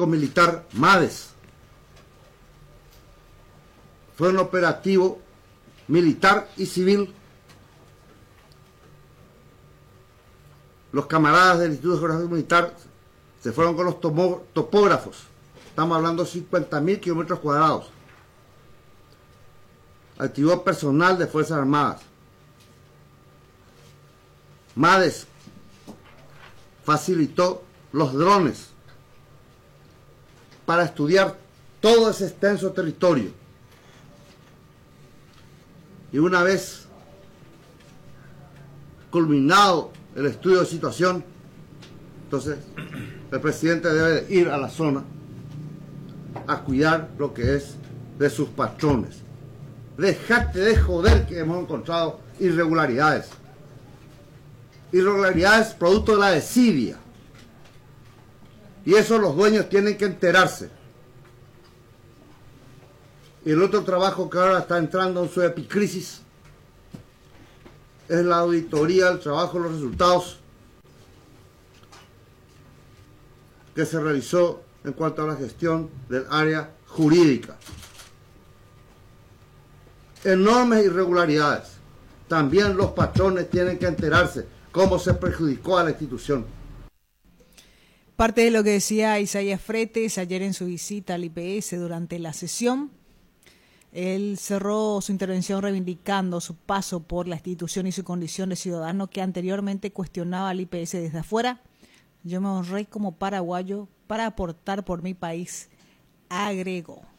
Político-Militar MADES. Fue un operativo militar y civil. Los camaradas del Instituto Geográfico Militar se fueron con los topógrafos. Estamos hablando de 50.000 kilómetros cuadrados. Activó personal de Fuerzas Armadas. MADES facilitó los drones para estudiar todo ese extenso territorio. Y una vez culminado el estudio de situación, entonces el presidente debe ir a la zona a cuidar lo que es de sus patrones. Dejate de joder que hemos encontrado irregularidades. Irregularidades producto de la desidia. Y eso los dueños tienen que enterarse. Y el otro trabajo que ahora está entrando en su epicrisis es la auditoría, el trabajo, los resultados que se realizó en cuanto a la gestión del área jurídica. Enormes irregularidades. También los patrones tienen que enterarse cómo se perjudicó a la institución. Parte de lo que decía Isaías Fretes ayer en su visita al IPS durante la sesión. Él cerró su intervención reivindicando su paso por la institución y su condición de ciudadano que anteriormente cuestionaba al IPS desde afuera. Yo me honré como paraguayo para aportar por mi país, agregó.